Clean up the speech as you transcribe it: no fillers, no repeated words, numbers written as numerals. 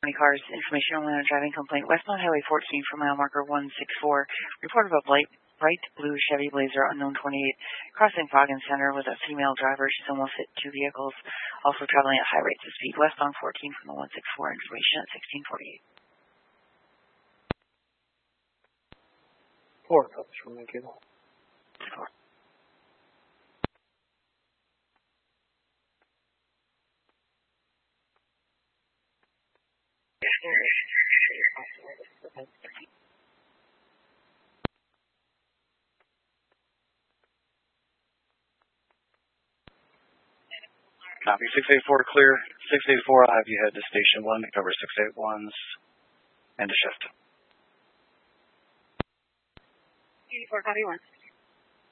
cars, information only on a driving complaint. Westbound Highway 14 for mile marker 164. Report of a bright blue Chevy Blazer, unknown 28, crossing Foggin Center with a female driver. She's almost hit two vehicles, also traveling at high rates of speed. Westbound 14 from the 164. Information at 1648. 4 copies from my cable. 4. Copy 684 clear. 684, I'll have you head to station 1 to cover 681's and to shift. 84, copy 1.